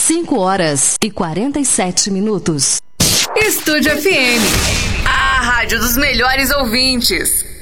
5h47. Estúdio FM, a rádio dos melhores ouvintes.